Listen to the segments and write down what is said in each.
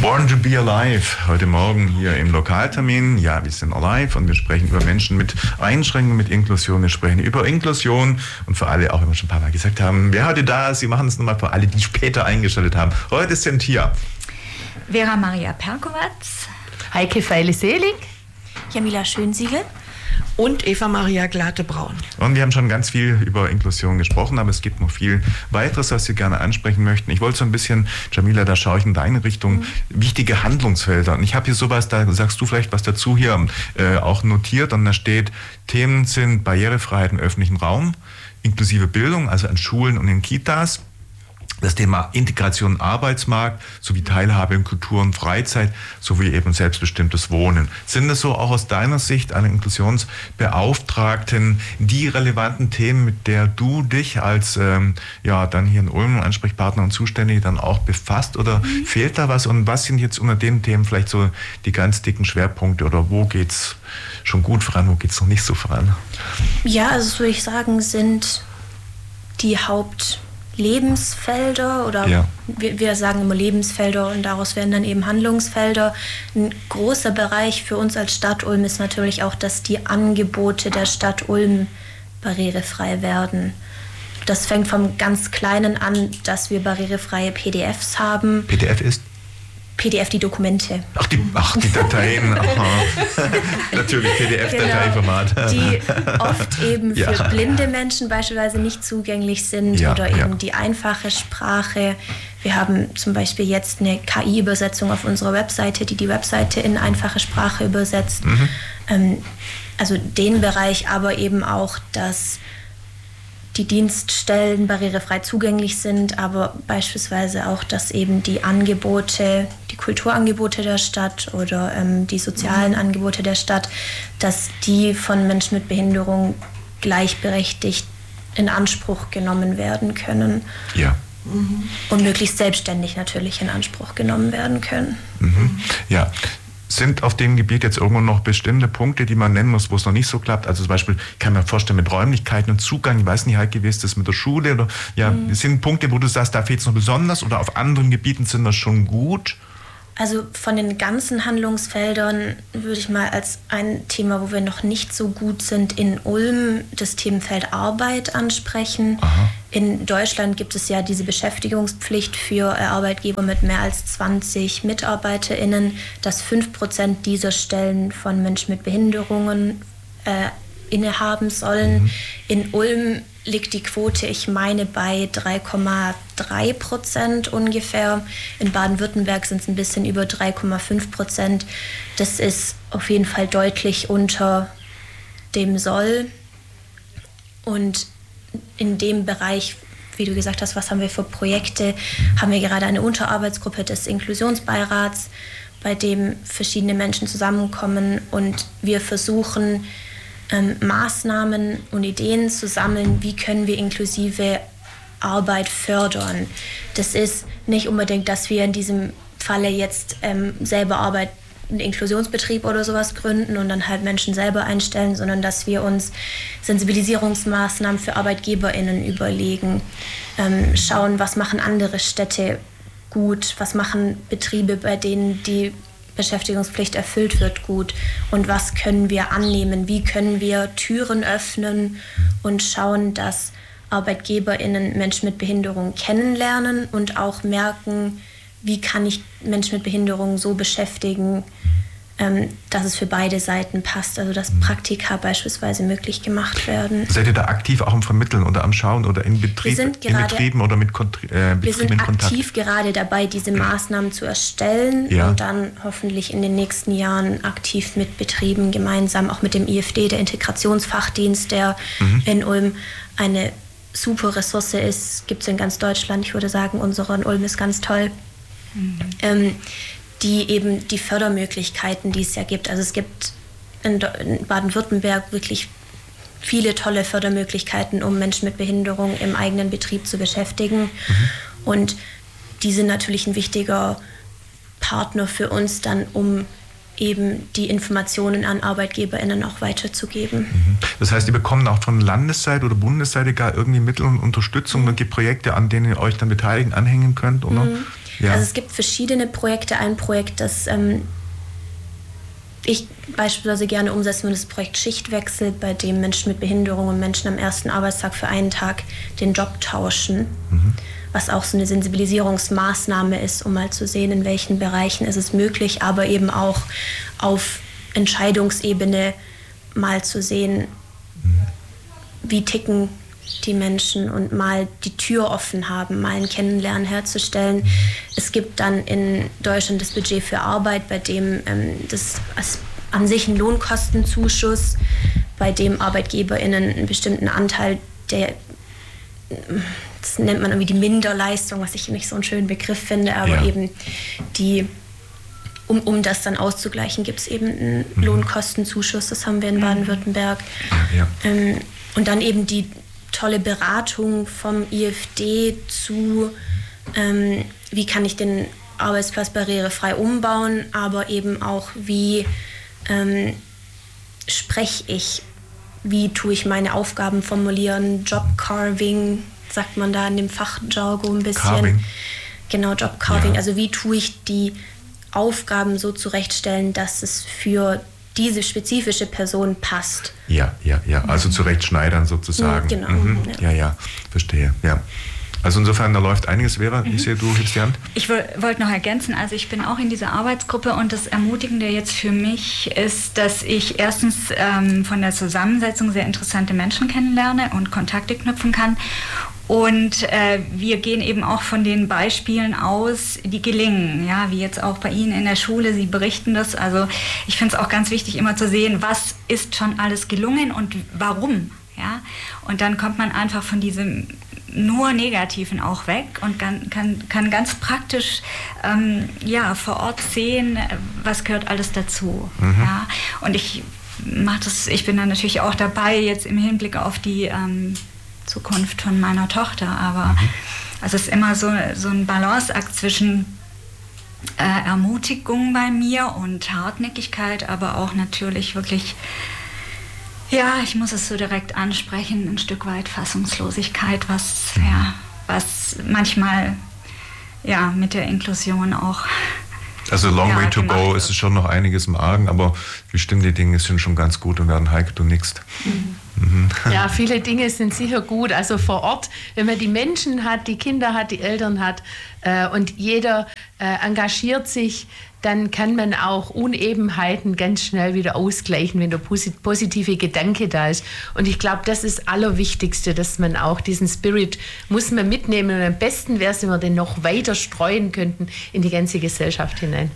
Born to be Alive, heute Morgen hier im Lokaltermin. Ja, wir sind alive und wir sprechen über Menschen mit Einschränkungen, mit Inklusion. Wir sprechen über Inklusion und für alle, auch wenn wir schon ein paar Mal gesagt haben, wer heute da ist, Sie machen es nochmal für alle, die später eingeschaltet haben. Heute sind hier Vera Maria Perkowatz, Heike Feile-Selig, Jamila Schönsiegel und Eva Maria Glatte-Braun. Und wir haben schon ganz viel über Inklusion gesprochen, aber es gibt noch viel weiteres, was Sie gerne ansprechen möchten. Ich wollte so ein bisschen, Jamila, da schaue ich in deine Richtung, wichtige Handlungsfelder. Und ich habe hier sowas, da sagst du vielleicht was dazu hier auch notiert. Und da steht, Themen sind Barrierefreiheit im öffentlichen Raum, inklusive Bildung, also an Schulen und in Kitas. Das Thema Integration im Arbeitsmarkt sowie Teilhabe in Kultur und Freizeit sowie eben selbstbestimmtes Wohnen. Sind das so auch aus deiner Sicht einer Inklusionsbeauftragten die relevanten Themen, mit der du dich als dann hier in Ulm Ansprechpartner und Zuständige dann auch befasst? Oder fehlt da was? Und was sind jetzt unter den Themen vielleicht so die ganz dicken Schwerpunkte? Oder wo geht's schon gut voran, wo geht's noch nicht so voran? Ja, also das würde ich sagen, sind die Hauptlebensfelder oder wir sagen immer Lebensfelder und daraus werden dann eben Handlungsfelder. Ein großer Bereich für uns als Stadt Ulm ist natürlich auch, dass die Angebote der Stadt Ulm barrierefrei werden. Das fängt vom ganz Kleinen an, dass wir barrierefreie PDFs haben. PDF ist? PDF, die Dokumente. Ach, die Dateien. Natürlich, PDF-Dateiformat. Genau, die oft eben für blinde Menschen beispielsweise nicht zugänglich sind oder eben die einfache Sprache. Wir haben zum Beispiel jetzt eine KI-Übersetzung auf unserer Webseite, die Webseite in einfache Sprache übersetzt. Also den Bereich, aber eben auch, dass die Dienststellen barrierefrei zugänglich sind, aber beispielsweise auch, dass eben die Angebote, die Kulturangebote der Stadt oder die sozialen Angebote der Stadt, dass die von Menschen mit Behinderung gleichberechtigt in Anspruch genommen werden können. Ja. Und möglichst selbstständig natürlich in Anspruch genommen werden können. Ja. Sind auf dem Gebiet jetzt irgendwo noch bestimmte Punkte, die man nennen muss, wo es noch nicht so klappt? Also zum Beispiel, ich kann mir vorstellen, mit Räumlichkeiten und Zugang, ich weiß nicht, Heike, wie ist das mit der Schule? Oder, sind Punkte, wo du sagst, da fehlt es noch besonders oder auf anderen Gebieten sind wir schon gut? Also von den ganzen Handlungsfeldern würde ich mal als ein Thema, wo wir noch nicht so gut sind, in Ulm das Themenfeld Arbeit ansprechen. Aha. In Deutschland gibt es ja diese Beschäftigungspflicht für Arbeitgeber mit mehr als 20 MitarbeiterInnen, dass 5% dieser Stellen von Menschen mit Behinderungen innehaben sollen. In Ulm liegt die Quote, ich meine, bei 3,3% ungefähr. In Baden-Württemberg sind es ein bisschen über 3,5%. Das ist auf jeden Fall deutlich unter dem Soll. Und in dem Bereich, wie du gesagt hast, was haben wir für Projekte, haben wir gerade eine Unterarbeitsgruppe des Inklusionsbeirats, bei dem verschiedene Menschen zusammenkommen und wir versuchen, Maßnahmen und Ideen zu sammeln, wie können wir inklusive Arbeit fördern. Das ist nicht unbedingt, dass wir in diesem Falle jetzt selber einen Inklusionsbetrieb oder sowas gründen und dann halt Menschen selber einstellen, sondern dass wir uns Sensibilisierungsmaßnahmen für ArbeitgeberInnen überlegen, schauen, was machen andere Städte gut, was machen Betriebe, bei denen die Beschäftigungspflicht erfüllt wird, gut und was können wir annehmen, wie können wir Türen öffnen und schauen, dass ArbeitgeberInnen Menschen mit Behinderung kennenlernen und auch merken, wie kann ich Menschen mit Behinderung so beschäftigen, dass es für beide Seiten passt, also dass Praktika beispielsweise möglich gemacht werden. Seid ihr da aktiv auch am Vermitteln oder am Schauen oder in Betrieben oder mit Betrieben wir sind in Kontakt? Aktiv gerade dabei, diese Maßnahmen zu erstellen und dann hoffentlich in den nächsten Jahren aktiv mit Betrieben gemeinsam, auch mit dem IFD, der Integrationsfachdienst, der in Ulm eine super Ressource ist, gibt es in ganz Deutschland. Ich würde sagen, unsere in Ulm ist ganz toll. Die eben die Fördermöglichkeiten, die es ja gibt. Also es gibt in Baden-Württemberg wirklich viele tolle Fördermöglichkeiten, um Menschen mit Behinderung im eigenen Betrieb zu beschäftigen. Und die sind natürlich ein wichtiger Partner für uns dann, um eben die Informationen an ArbeitgeberInnen auch weiterzugeben. Das heißt, ihr bekommt auch von Landesseite oder Bundesseite gar irgendwie Mittel und Unterstützung und gibt Projekte, an denen ihr euch dann beteiligen, anhängen könnt, oder? Ja. Also es gibt verschiedene Projekte. Ein Projekt, das ich beispielsweise gerne umsetzen würde, das Projekt Schichtwechsel, bei dem Menschen mit Behinderung und Menschen am ersten Arbeitstag für einen Tag den Job tauschen, was auch so eine Sensibilisierungsmaßnahme ist, um mal zu sehen, in welchen Bereichen ist es möglich, aber eben auch auf Entscheidungsebene mal zu sehen, wie ticken die Menschen und mal die Tür offen haben, mal ein Kennenlernen herzustellen. Es gibt dann in Deutschland das Budget für Arbeit, bei dem das an sich ein Lohnkostenzuschuss, bei dem ArbeitgeberInnen einen bestimmten Anteil das nennt man irgendwie die Minderleistung, was ich nicht so einen schönen Begriff finde, aber eben um das dann auszugleichen, gibt es eben einen Lohnkostenzuschuss, das haben wir in Baden-Württemberg. Und dann eben die tolle Beratung vom IFD zu, wie kann ich den Arbeitsplatz barrierefrei umbauen, aber eben auch, wie spreche ich, wie tue ich meine Aufgaben formulieren, Job-Carving, sagt man da in dem Fachjargon ein bisschen. Carving. Genau, Job-Carving. Also wie tue ich die Aufgaben so zurechtstellen, dass es für diese spezifische Person passt. Ja. Also zurechtschneidern sozusagen. Genau. Ja, verstehe. Ja. Also insofern, da läuft einiges, Vera. Ich sehe, du hebst die Hand. Ich wollte noch ergänzen, also ich bin auch in dieser Arbeitsgruppe und das Ermutigende jetzt für mich ist, dass ich erstens von der Zusammensetzung sehr interessante Menschen kennenlerne und Kontakte knüpfen kann. Und wir gehen eben auch von den Beispielen aus, die gelingen, ja, wie jetzt auch bei Ihnen in der Schule, Sie berichten das. Also ich finde es auch ganz wichtig, immer zu sehen, was ist schon alles gelungen und warum. Ja? Und dann kommt man einfach von diesem nur Negativen auch weg und kann ganz praktisch vor Ort sehen, was gehört alles dazu. Ja? Und ich bin dann natürlich auch dabei, jetzt im Hinblick auf die Zukunft von meiner Tochter, aber also es ist immer so ein Balanceakt zwischen Ermutigung bei mir und Hartnäckigkeit, aber auch natürlich wirklich, ja, ich muss es so direkt ansprechen, ein Stück weit Fassungslosigkeit, was manchmal mit der Inklusion auch. Also long way to go, ist es schon noch einiges im Argen, aber bestimmte Dinge sind schon ganz gut und werden Heike, du nickst. Ja, viele Dinge sind sicher gut. Also vor Ort, wenn man die Menschen hat, die Kinder hat, die Eltern hat und jeder engagiert sich, dann kann man auch Unebenheiten ganz schnell wieder ausgleichen, wenn der positive Gedanke da ist. Und ich glaube, das ist das Allerwichtigste, dass man auch diesen Spirit muss man mitnehmen. Und am besten wäre es, wenn wir den noch weiter streuen könnten in die ganze Gesellschaft hinein.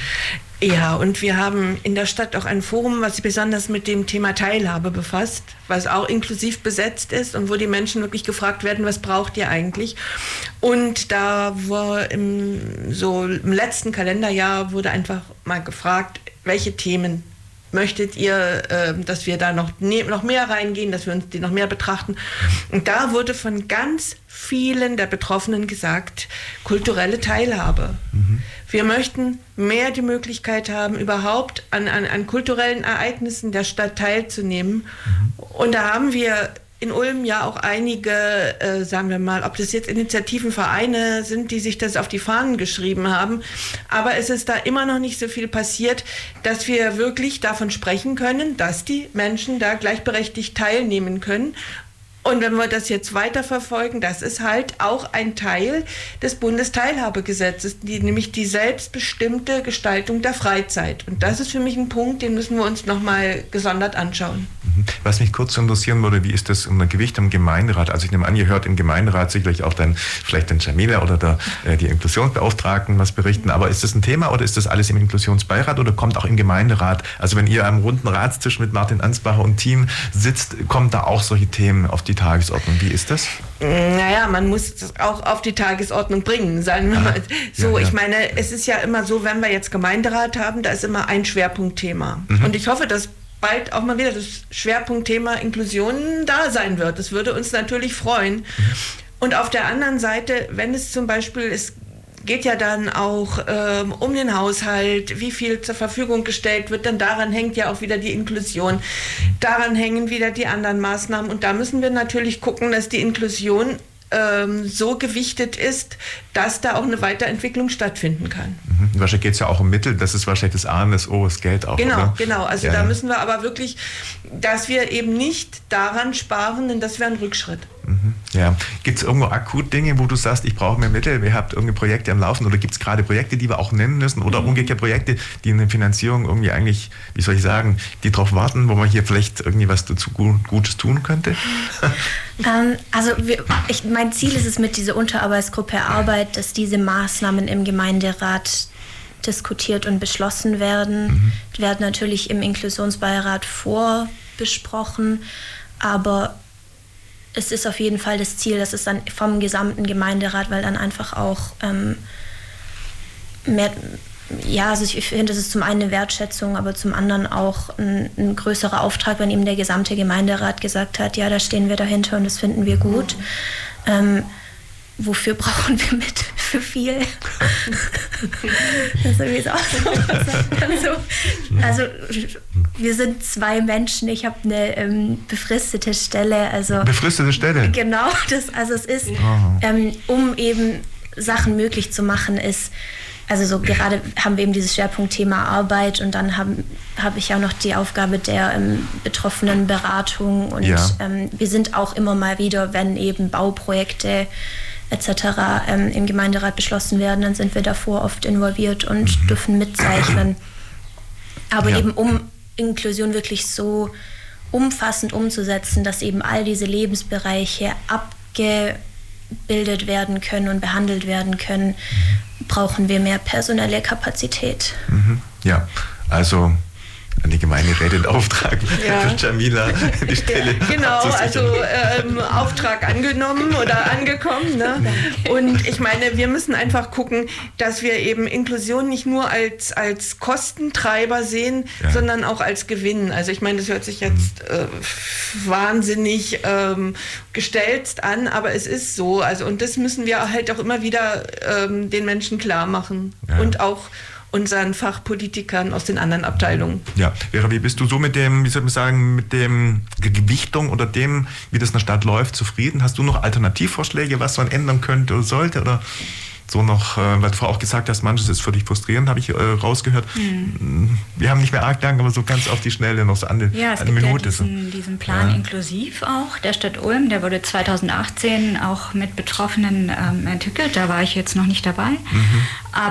Ja, und wir haben in der Stadt auch ein Forum, was sich besonders mit dem Thema Teilhabe befasst, was auch inklusiv besetzt ist und wo die Menschen wirklich gefragt werden, was braucht ihr eigentlich? Und da war im letzten Kalenderjahr wurde einfach mal gefragt, welche Themen möchtet ihr, dass wir da noch mehr reingehen, dass wir uns die noch mehr betrachten? Und da wurde von ganz vielen der Betroffenen gesagt, kulturelle Teilhabe. Wir möchten mehr die Möglichkeit haben, überhaupt an kulturellen Ereignissen der Stadt teilzunehmen. Und da haben wir in Ulm ja auch einige, sagen wir mal, ob das jetzt Initiativen, Vereine sind, die sich das auf die Fahnen geschrieben haben. Aber es ist da immer noch nicht so viel passiert, dass wir wirklich davon sprechen können, dass die Menschen da gleichberechtigt teilnehmen können. Und wenn wir das jetzt weiterverfolgen, das ist halt auch ein Teil des Bundesteilhabegesetzes, nämlich die selbstbestimmte Gestaltung der Freizeit. Und das ist für mich ein Punkt, den müssen wir uns nochmal gesondert anschauen. Was mich kurz interessieren würde, wie ist das um das Gewicht im Gemeinderat? Also ich nehme an, ihr hört im Gemeinderat sicherlich auch vielleicht den Jamila oder die Inklusionsbeauftragten was berichten, aber ist das ein Thema oder ist das alles im Inklusionsbeirat oder kommt auch im Gemeinderat, also wenn ihr am runden Ratstisch mit Martin Ansbacher und Team sitzt, kommt da auch solche Themen auf die Tagesordnung? Wie ist das? Naja, man muss es auch auf die Tagesordnung bringen, sagen wir mal. So, ja. Ich meine, es ist ja immer so, wenn wir jetzt Gemeinderat haben, da ist immer ein Schwerpunktthema. Und ich hoffe, dass bald auch mal wieder das Schwerpunktthema Inklusion da sein wird. Das würde uns natürlich freuen. Und auf der anderen Seite, wenn es zum Beispiel, es geht ja dann auch um den Haushalt, wie viel zur Verfügung gestellt wird, dann daran hängt ja auch wieder die Inklusion. Daran hängen wieder die anderen Maßnahmen. Und da müssen wir natürlich gucken, dass die Inklusion so gewichtet ist, dass da auch eine Weiterentwicklung stattfinden kann. Wahrscheinlich geht es ja auch um Mittel, das ist wahrscheinlich das A und das O, das Geld auch. Genau, oder? Also da müssen wir aber wirklich, dass wir eben nicht daran sparen, denn das wäre ein Rückschritt. Ja. Gibt es irgendwo akut Dinge, wo du sagst, ich brauche mehr Mittel, ihr habt irgendeine Projekte am Laufen oder gibt es gerade Projekte, die wir auch nennen müssen oder umgekehrt Projekte, die in der Finanzierung irgendwie eigentlich, wie soll ich sagen, die darauf warten, wo man hier vielleicht irgendwie was dazu Gutes tun könnte? Also mein Ziel ist es mit dieser Unterarbeitsgruppe Arbeit, dass diese Maßnahmen im Gemeinderat diskutiert und beschlossen werden. Die werden natürlich im Inklusionsbeirat vorbesprochen, aber es ist auf jeden Fall das Ziel, dass es dann vom gesamten Gemeinderat, weil dann einfach auch mehr, also ich finde, das ist zum einen eine Wertschätzung, aber zum anderen auch ein größerer Auftrag, wenn eben der gesamte Gemeinderat gesagt hat, ja, da stehen wir dahinter und das finden wir gut. Wofür brauchen wir Mittel? Für viel. Also wir sind 2 Menschen, ich habe eine befristete Stelle. Befristete Stelle? Genau, es ist, um eben Sachen möglich zu machen, ist, also so gerade haben wir eben dieses Schwerpunktthema Arbeit und dann habe ich auch noch die Aufgabe der betroffenen Beratung und wir sind auch immer mal wieder, wenn eben Bauprojekte etc. Im Gemeinderat beschlossen werden, dann sind wir davor oft involviert und dürfen mitzeichnen. Aber eben um Inklusion wirklich so umfassend umzusetzen, dass eben all diese Lebensbereiche abgebildet werden können und behandelt werden können, brauchen wir mehr personelle Kapazität. Ja, also an die Gemeinderäte in Auftrag für Jamila die Stelle. Genau, also Auftrag angenommen oder angekommen. Ne? Und ich meine, wir müssen einfach gucken, dass wir eben Inklusion nicht nur als Kostentreiber sehen, sondern auch als Gewinn. Also ich meine, das hört sich jetzt wahnsinnig gestelzt an, aber es ist so. Also, und das müssen wir halt auch immer wieder den Menschen klar machen und auch unseren Fachpolitikern aus den anderen Abteilungen. Ja, Vera, wie bist du so mit dem, wie soll man sagen, mit dem Gewichtung oder dem, wie das in der Stadt läuft, zufrieden? Hast du noch Alternativvorschläge, was man ändern könnte oder sollte? Oder so noch, weil du vorher auch gesagt hast, manches ist für dich frustrierend, habe ich rausgehört. Wir haben nicht mehr arg lang, aber so ganz auf die Schnelle noch so eine Minute. Ja, es gibt diesen Plan inklusiv auch der Stadt Ulm, der wurde 2018 auch mit Betroffenen entwickelt, da war ich jetzt noch nicht dabei. Aber